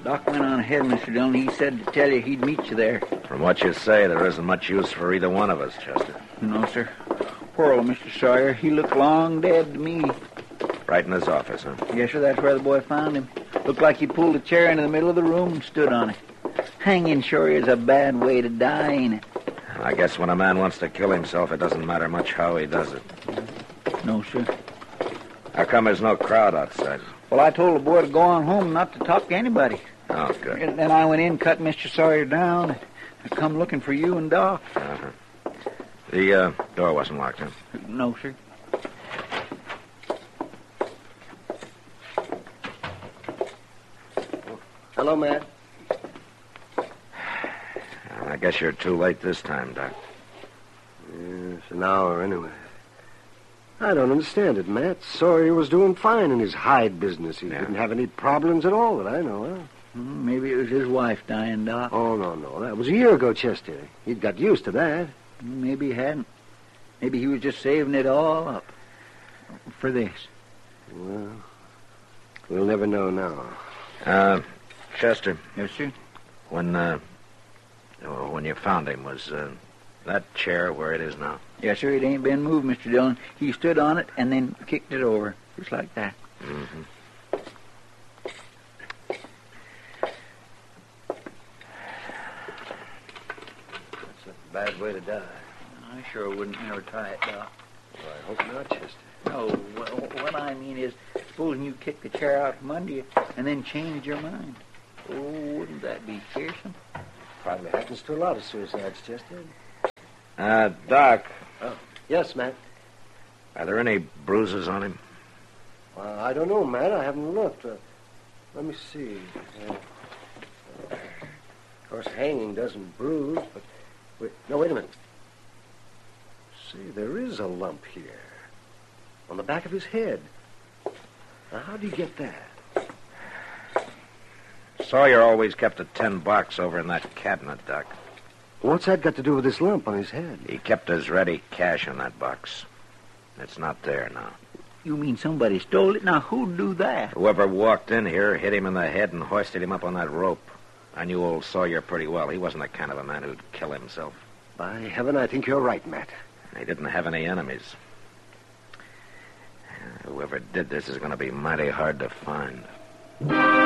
Doc went on ahead, Mr. Dillon. He said to tell you he'd meet you there. From what you say, there isn't much use for either one of us, Chester. No, sir. Poor old Mr. Sawyer. He looked long dead to me. Right in his office, huh? Yes, sir. That's where the boy found him. Looked like he pulled a chair into the middle of the room and stood on it. Hanging sure is a bad way to die, ain't it? I guess when a man wants to kill himself, it doesn't matter much how he does it. No, sir. How come there's no crowd outside? Well, I told the boy to go on home, not to talk to anybody. Oh, good. And then I went in, cut Mr. Sawyer down. I come looking for you and Doc. Uh-huh. The door wasn't locked, huh? No, sir. Hello, Matt. I guess you're too late this time, Doc. Yes, an hour anyway. I don't understand it, Matt. Sawyer was doing fine in his hide business. He didn't have any problems at all that I know of. Maybe it was his wife dying, Doc. Oh, no. That was a year ago, Chester. He'd got used to that. Maybe he hadn't. Maybe he was just saving it all up for this. Well, we'll never know now. Chester. Yes, sir? When you found him, was that chair where it is now? Yes, sir. It ain't been moved, Mr. Dillon. He stood on it and then kicked it over, just like that. Mm-hmm. That's a bad way to die. I sure wouldn't never try it, Doc. Well, I hope not, Chester. No, what I mean is, supposing you kick the chair out from under you and then change your mind. Oh, wouldn't that be fearsome? Probably happens to a lot of suicides, Chester. Doc. Oh, yes, Matt. Are there any bruises on him? I don't know, Matt. I haven't looked. Let me see. Of course, hanging doesn't bruise, but... wait a minute. See, there is a lump here. On the back of his head. Now, how'd you get that? Sawyer always kept a tin box over in that cabinet, Doc. What's that got to do with this lump on his head? He kept his ready cash in that box. It's not there now. You mean somebody stole it? Now, who'd do that? Whoever walked in here hit him in the head and hoisted him up on that rope. I knew old Sawyer pretty well. He wasn't the kind of a man who'd kill himself. By heaven, I think you're right, Matt. He didn't have any enemies. Whoever did this is going to be mighty hard to find.